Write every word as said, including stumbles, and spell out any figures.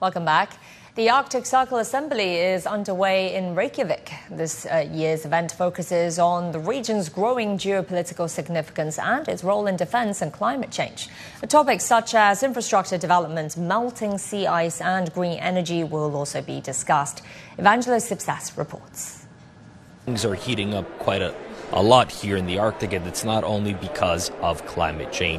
Welcome back. The Arctic Circle Assembly is underway in Reykjavik. This uh, year's event focuses on the region's growing geopolitical significance and its role in defense and climate change. The topics such as infrastructure development, melting sea ice and green energy will also be discussed. Evangelos Sipsas reports. Things are heating up quite a, a lot here in the Arctic, and it's not only because of climate change.